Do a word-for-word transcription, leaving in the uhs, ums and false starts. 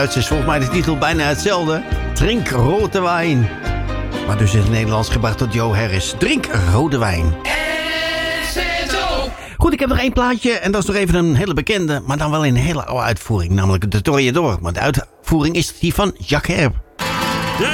Het is volgens mij de titel bijna hetzelfde. Drink rode wijn. Maar dus in het Nederlands gebracht door Joe Harris. Drink rode wijn. Goed, ik heb nog één plaatje en dat is nog even een hele bekende, maar dan wel in een hele oude uitvoering. Namelijk de Toreador. Maar de uitvoering is die van Jacques Herb.